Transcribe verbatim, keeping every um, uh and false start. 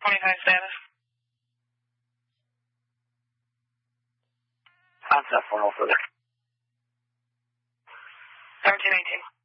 twenty-nine status. Concept for no further. seventeen eighteen.